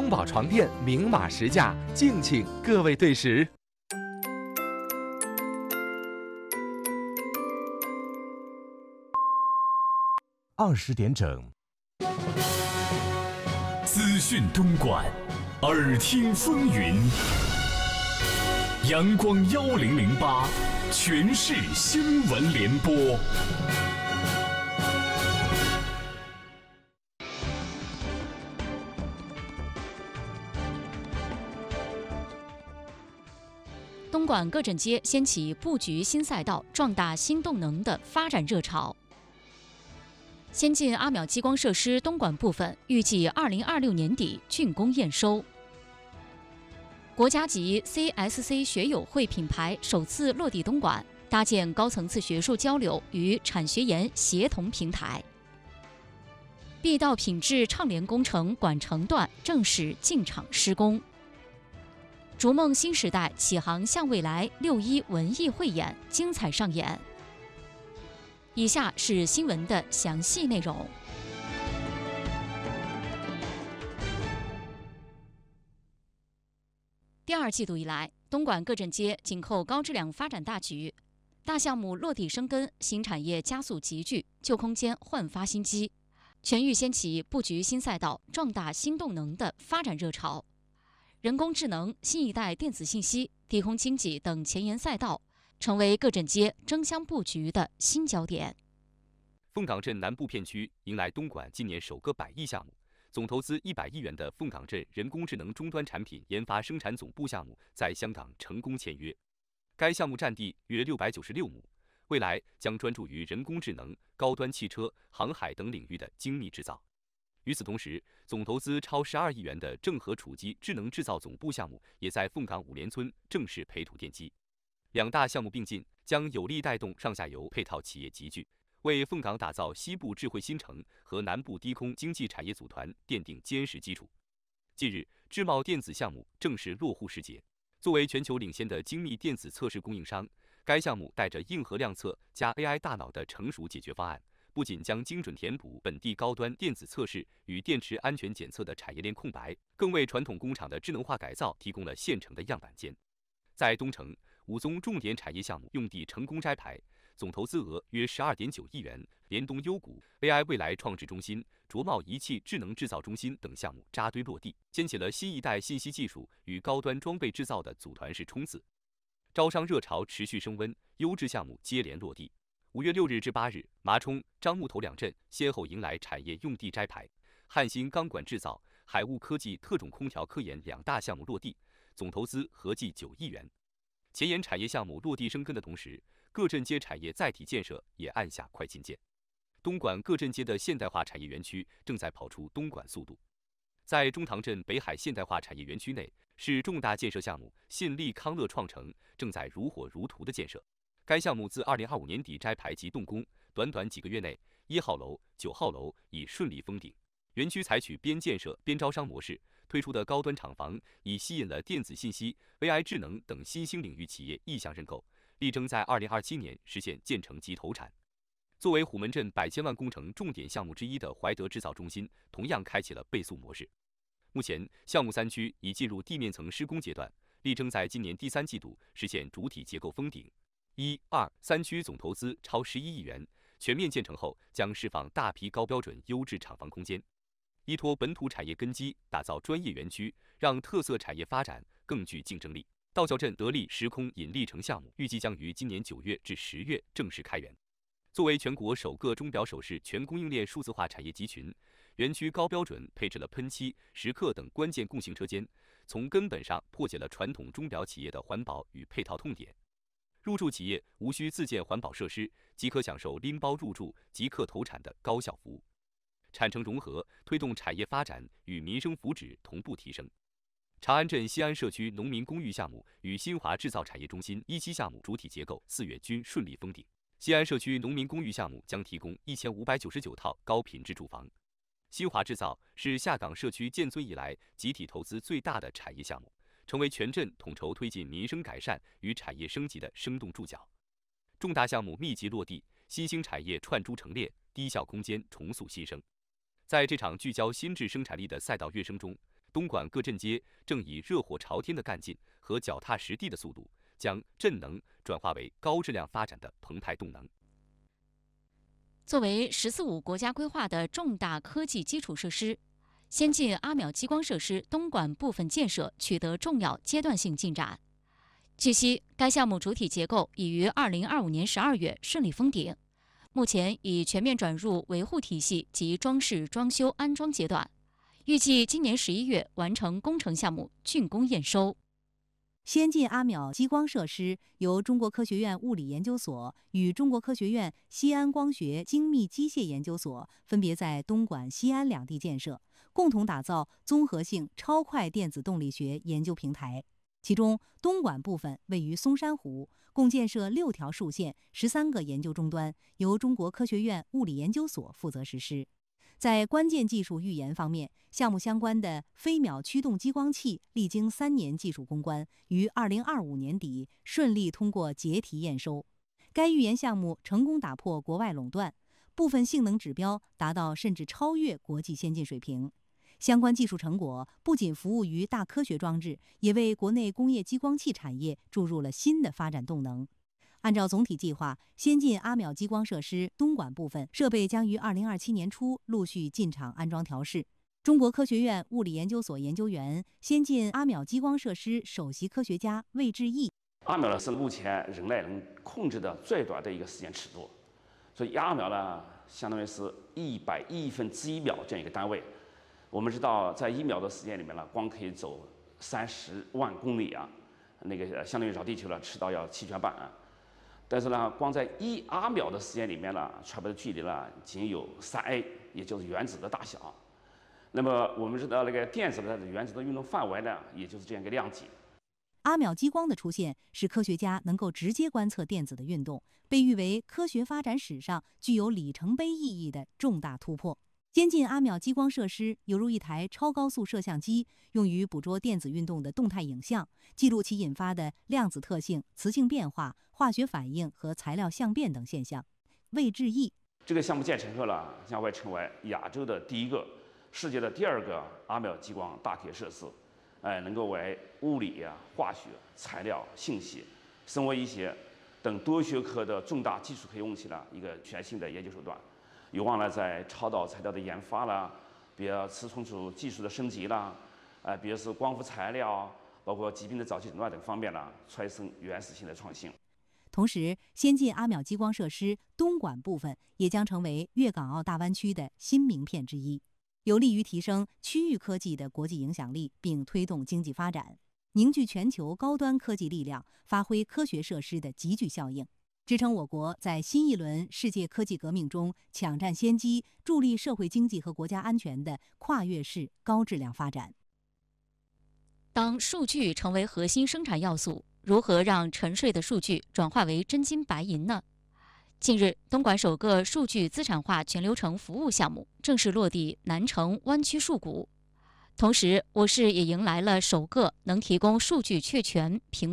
东宝床垫明码实价，敬请各位对时。20点整， 资讯东莞，耳听风云。阳光1008，全市新闻联播。 东莞各镇街掀起布局新赛道、壮大新动能的发展热潮。先进阿邈激光设施东莞部分预计2026年底竣工验收。国家级 CSC 学友会品牌首次落地东莞，搭建高层次学术交流与产学研协同平台。B 道品质畅联工程莞城段正式进场施工。逐梦新时代，启航向未来6·1文艺汇演精彩上演。以下是新闻的详细内容。第二季度以来，东莞各镇街紧扣高质量发展大局，大项目落地生根，新产业加速集聚，旧空间焕发新机，全域掀起布局新赛道、壮大新动能的发展热潮。人工智能、新一代电子信息、低空经济等前沿赛道，成为各镇街争相布局的新焦点。 凤岗镇南部片区迎来东莞今年首个100亿项目，总投资100亿元的凤岗镇人工智能终端产品研发生产总部项目在香港成功签约。该项目占地约696亩，未来将专注于人工智能、高端汽车、航海等领域的精密制造。与此同时，总投资超12亿元的正和储基智能制造总部项目也在凤岗五联村正式培土奠基。两大项目并进，将有力带动上下游配套企业集聚，为凤岗打造西部智慧新城和南部低空经济产业组团奠定坚实基础。近日，智茂电子项目正式落户世界。作为全球领先的精密电子测试供应商，该项目带着硬核量测加 AI 大脑的成熟解决方案，不仅将精准填补本地高端电子测试与电池安全检测的产业链空白，更为传统工厂的智能化改造提供了现成的样板间。在东城，五宗重点产业项目用地成功摘牌，总投资额约12.9亿元，联东优谷、AI 未来创智中心、卓茂仪器智能制造中心等项目扎堆落地，掀起了新一代信息技术与高端装备制造的组团式冲刺。招商热潮持续升温，优质项目接连落地。5月6日至8日，麻冲、樟木头两镇先后迎来产业用地摘牌，汉芯钢管制造、海雾科技特种空调科研两大项目落地，总投资合计9亿元。前沿产业项目落地生根的同时，各镇街产业载体建设也按下快进键。东莞各镇街的现代化产业园区正在跑出东莞速度。在中塘镇北海现代化产业园区内，是重大建设项目信利康乐创城正在如火如荼的建设。该项目自2025年底摘牌及动工，短短几个月内，1号楼、9号楼已顺利封顶。园区采取边建设边招商模式，推出的高端厂房已吸引了电子信息、AI 智能等新兴领域企业意向认购，力争在2027年实现建成及投产。作为虎门镇100千万工程重点项目之一的怀德制造中心，同样开启了倍速模式。目前，项目3区已进入地面层施工阶段，力争在今年第3季度实现主体结构封顶。1、2、3区总投资超11亿元，全面建成后将释放大批高标准优质厂房空间。依托本土产业根基，打造专业园区，让特色产业发展更具竞争力。道教镇得力时空引力城项目预计将于今年9月至10月正式开园。作为全国首个钟表首饰全供应链数字化产业集群，园区高标准配置了喷漆、时刻等关键共性车间，从根本上破解了传统钟表企业的环保与配套痛点。入驻企业无需自建环保设施，即可享受拎包入驻即刻投产的高效服务。产城融合，推动产业发展与民生福祉同步提升。长安镇西安社区农民公寓项目与新华制造产业中心1期项目主体结构4月均顺利封顶。西安社区农民公寓项目将提供1599套高品质住房。新华制造是下岗社区建村以来集体投资最大的产业项目，成为全镇统筹推进民生改善与产业升级的生动注脚。重大项目密集落地，新兴产业串珠成列，低效空间重塑新生。 在这场聚焦新质生产力的赛道跃升中，东莞各镇街正以热火朝天的干劲和脚踏实地的速度，将镇能转化为高质量发展的澎湃动能。 作为“十四五”国家规划的重大科技基础设施，先进阿邈激光设施东莞部分建设取得重要阶段性进展。据悉，该项目主体结构已于2025年12月顺利封顶，目前已全面转入维护体系及装饰装修安装阶段，预计今年11月完成工程项目竣工验收。 先进阿邈激光设施由中国科学院物理研究所与中国科学院西安光学精密机械研究所分别在东莞、西安两地建设，共同打造综合性超快电子动力学研究平台。其中，东莞部分位于松山湖，共建设6条竖线、13个研究终端，由中国科学院物理研究所负责实施。在关键技术预研方面，项目相关的飞秒驱动激光器历经3年技术攻关，于2025年底顺利通过结题验收。该预研项目成功打破国外垄断，部分性能指标达到甚至超越国际先进水平。相关技术成果不仅服务于大科学装置，也为国内工业激光器产业注入了新的发展动能。按照总体计划，先进阿邈激光设施东莞部分设备将于2027年初陆续进场安装调试。中国科学院物理研究所研究员、先进阿邈激光设施首席科学家魏志毅： 阿邈呢是目前人类能控制的最短的一个时间尺度，所以阿邈呢相当于是100亿分之1秒这样一个单位。我们知道，在1秒的时间里面呢，光可以走30万公里啊，那个相当于绕地球了，赤道要7圈半啊。但是呢，光在1阿秒的时间里面呢，传播的距离呢仅有3a， 也就是原子的大小。那么我们知道，那个电子的原子的运动范围呢，也就是这样一个量级。 阿邈激光的出现，使科学家能够直接观测电子的运动，被誉为科学发展史上具有里程碑意义的重大突破。先进阿邈激光设施犹如一台超高速摄像机，用于捕捉电子运动的动态影像，记录其引发的量子特性、磁性变化、化学反应和材料相变等现象。魏志毅： 这个项目建成后了，将会成为亚洲的第1个、世界的第2个阿邈激光大可设施，能够为物理啊、化学、材料、信息、生物医学等多学科的重大技术可用起了一个全新的研究手段。有望呢在超导材料的研发啦，比如磁重组技术的升级啦，比如是光伏材料，包括疾病的早期诊断等方面呢，催生原始性的创新。 同时，先进阿邈激光设施东莞部分也将成为粤港澳大湾区的新名片之一，有利于提升区域科技的国际影响力，并推动经济发展，凝聚全球高端科技力量，发挥科学设施的集聚效应，支撑我国在新一轮世界科技革命中抢占先机，助力社会经济和国家安全的跨越式高质量发展。 当数据成为核心生产要素，如何让沉睡的数据转化为真金白银呢？近日，东莞首个数据资产化全流程服务项目正式落地南城湾区数谷，同时我市也迎来了首个能提供数据确权评